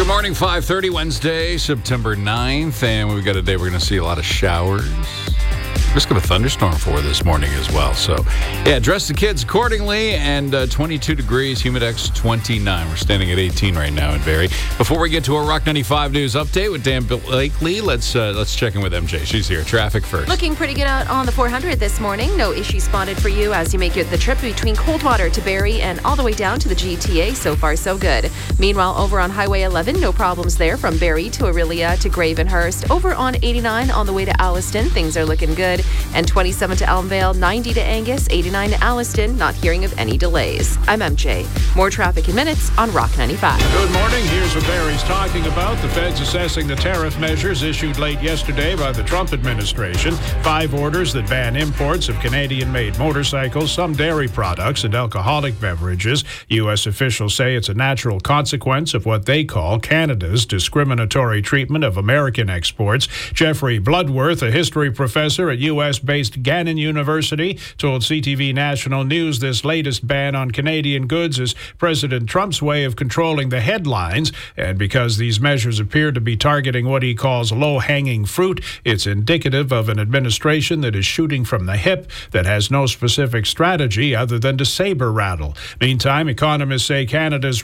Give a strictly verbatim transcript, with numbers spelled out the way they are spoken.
Good morning, five thirty, Wednesday, September ninth, and we've got a day we're going to see a lot of showers. Risk of a thunderstorm for this morning as well. So, yeah, dress the kids accordingly, and uh, twenty-two degrees, Humidex twenty-nine. We're standing at eighteen right now in Barrie. Before we get to our Rock ninety-five news update with Dan Blakely, let's uh, let's check in with M J. She's here. Traffic first. Looking pretty good out on the four hundred this morning. No issue spotted for you as you make the trip between Coldwater to Barrie and all the way down to the G T A. So far, so good. Meanwhile, over on Highway eleven, no problems there from Barrie to Orillia to Gravenhurst. Over on eighty-nine on the way to Alliston, things are looking good. And twenty-seven to Elmvale, ninety to Angus, eighty-nine to Alliston, not hearing of any delays. I'm M J. More traffic in minutes on Rock ninety-five. Good morning. Here's what Barrie's talking about. The Fed's assessing the tariff measures issued late yesterday by the Trump administration. Five orders that ban imports of Canadian-made motorcycles, some dairy products, and alcoholic beverages. U S officials say it's a natural consequence of what they call Canada's discriminatory treatment of American exports. Jeffrey Bloodworth, a history professor at U S-based Gannon University, told C T V National News this latest ban on Canadian goods is President Trump's way of controlling the headlines, and because these measures appear to be targeting what he calls low-hanging fruit, it's indicative of an administration that is shooting from the hip, that has no specific strategy other than to saber rattle. Meantime, economists say Canada's